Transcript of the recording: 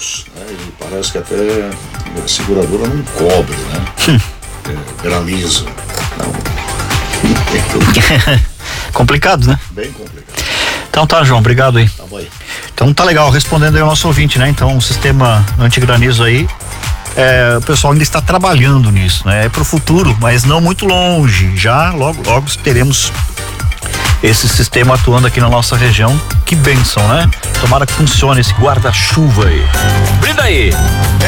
altos, né? E parece que até a seguradora não cobre, né? Granizo. Não. Complicado, né? Bem complicado. Então tá, João, obrigado aí. Tá bom aí. Então tá legal, respondendo aí ao nosso ouvinte, né? Então o sistema antigranizo aí, o pessoal ainda está trabalhando nisso, né? É pro futuro, mas não muito longe. Já logo teremos esse sistema atuando aqui na nossa região. Que bênção, né? Tomara que funcione esse guarda-chuva aí. Brinda aí!